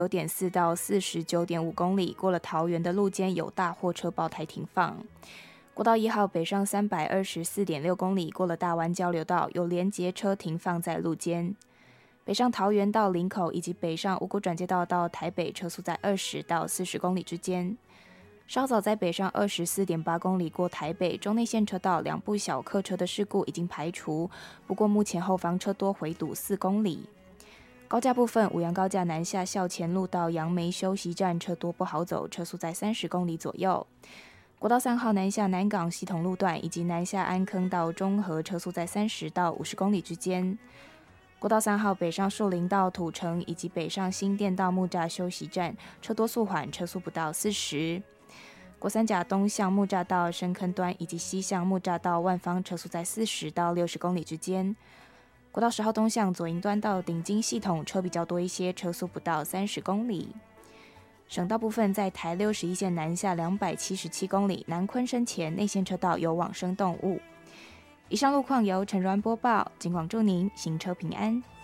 9.4到49.5公里，过了桃园的路肩有大货车爆胎停放。国道1号北上324.6公里，过了大湾交流道，有连结车停放在路肩。北上桃园到林口以及北上五股转接道到台北，车速在20到40公里之间。稍早在北上24.8公里过台北，中内线车道2部小客车的事故已经排除，不过目前后方车多回堵4公里。高架部分，五杨高架南下校前路到杨梅休息站车多不好走，车速在30公里左右。国道3号南下南港系统路段以及南下安坑到中和，车速在30到50公里之间。国道3号北上树林到土城以及北上新店到木栅休息站，车多速缓，车速不到40。国三甲东向木栅到深坑端以及西向木栅到万方，车速在40到60公里之间。国道10号东向左营端到顶金系统，车比较多一些，车速不到30公里。省道部分，在台61线南下277公里，南昆生前内线车道有往生动物。以上路况由陈如安播报，警广祝您行车平安。